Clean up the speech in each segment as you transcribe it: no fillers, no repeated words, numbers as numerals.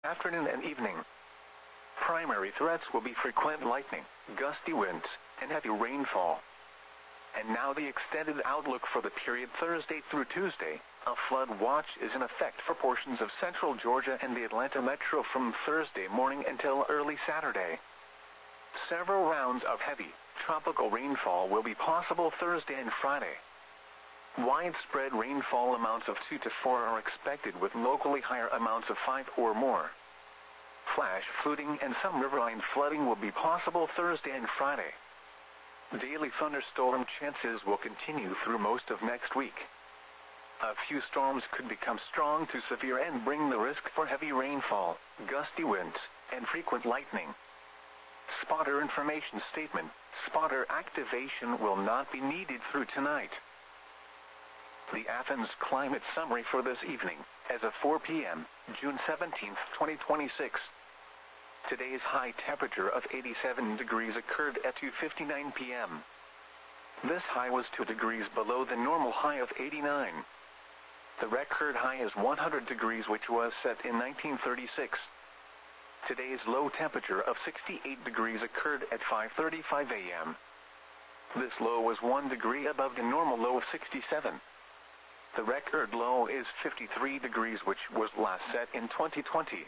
afternoon and evening. Primary threats will be frequent lightning, gusty winds, and heavy rainfall. And now the extended outlook for the period Thursday through Tuesday. A flood watch is in effect for portions of central Georgia and the Atlanta metro from Thursday morning until early Saturday. Several rounds of heavy, tropical rainfall will be possible Thursday and Friday. Widespread rainfall amounts of 2 to 4 are expected with locally higher amounts of 5 or more. Flash flooding and some riverine flooding will be possible Thursday and Friday. Daily thunderstorm chances will continue through most of next week. A few storms could become strong to severe and bring the risk for heavy rainfall, gusty winds, and frequent lightning. Spotter information statement: spotter activation will not be needed through tonight. The Athens climate summary for this evening, as of 4 p.m., June 17, 2026. Today's high temperature of 87 degrees occurred at 2:59 p.m. This high was 2 degrees below the normal high of 89. The record high is 100 degrees, which was set in 1936. Today's low temperature of 68 degrees occurred at 5:35 a.m. This low was 1 degree above the normal low of 67. The record low is 53 degrees, which was last set in 2020.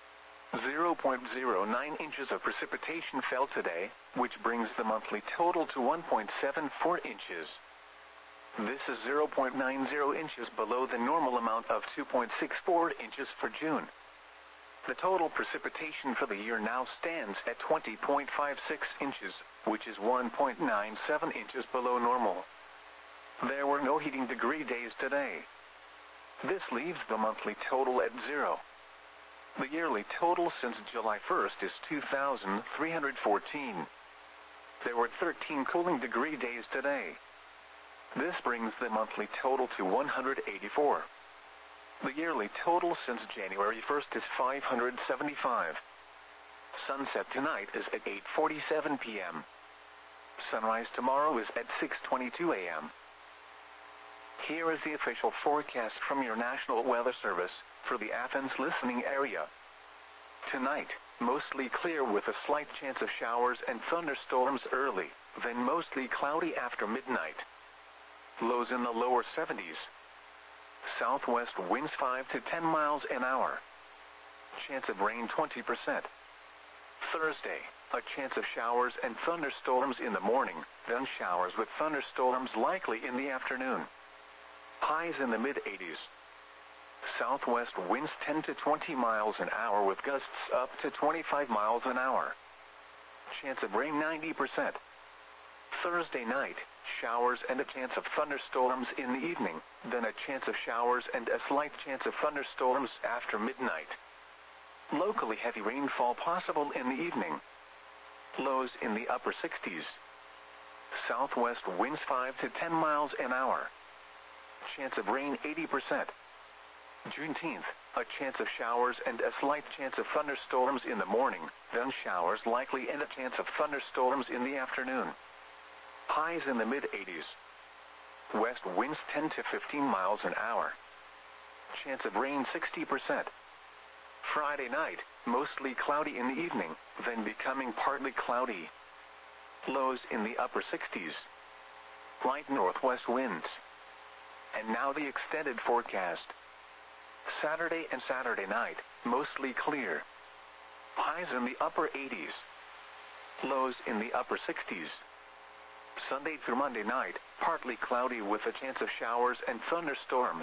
0.09 inches of precipitation fell today, which brings the monthly total to 1.74 inches. This is 0.90 inches below the normal amount of 2.64 inches for June. The total precipitation for the year now stands at 20.56 inches, which is 1.97 inches below normal. There were no heating degree days today. This leaves the monthly total at 0. The yearly total since July 1st is 2,314. There were 13 cooling degree days today. This brings the monthly total to 184. The yearly total since January 1st is 575. Sunset tonight is at 8:47 p.m. Sunrise tomorrow is at 6:22 a.m. Here is the official forecast from your National Weather Service for the Athens listening area. Tonight, mostly clear with a slight chance of showers and thunderstorms early, then mostly cloudy after midnight. Lows in the lower 70s. Southwest winds 5 to 10 miles an hour. Chance of rain 20%. Thursday, a chance of showers and thunderstorms in the morning, then showers with thunderstorms likely in the afternoon. Highs in the mid-80s. Southwest winds 10 to 20 miles an hour with gusts up to 25 miles an hour. Chance of rain 90%. Thursday night, showers and a chance of thunderstorms in the evening, then a chance of showers and a slight chance of thunderstorms after midnight. Locally heavy rainfall possible in the evening. Lows in the upper 60s. Southwest winds 5 to 10 miles an hour. Chance of rain 80%. Juneteenth, a chance of showers and a slight chance of thunderstorms in the morning, then showers likely and a chance of thunderstorms in the afternoon. Highs in the mid-80s. West winds 10 to 15 miles an hour. Chance of rain 60%. Friday night, mostly cloudy in the evening, then becoming partly cloudy. Lows in the upper 60s. Light northwest winds. And now the extended forecast. Saturday and Saturday night, mostly clear. Highs in the upper 80s. Lows in the upper 60s. Sunday through Monday night, partly cloudy with a chance of showers and thunderstorms.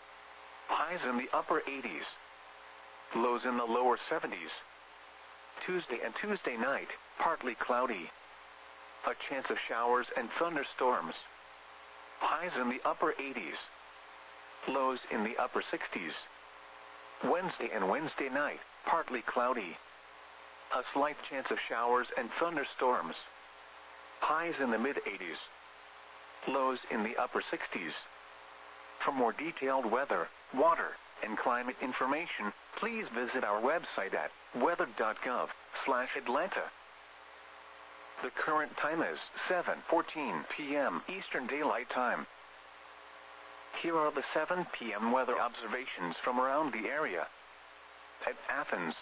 Highs in the upper 80s. Lows in the lower 70s. Tuesday and Tuesday night, partly cloudy. A chance of showers and thunderstorms. Highs in the upper 80s. Lows in the upper 60s. Wednesday and Wednesday night, partly cloudy. A slight chance of showers and thunderstorms. Highs in the mid-80s. Lows in the upper 60s. For more detailed weather, water, and climate information, please visit our website at weather.gov/Atlanta. The current time is 7:14 p.m. Eastern Daylight Time. Here are the 7 p.m. weather observations from around the area. At Athens,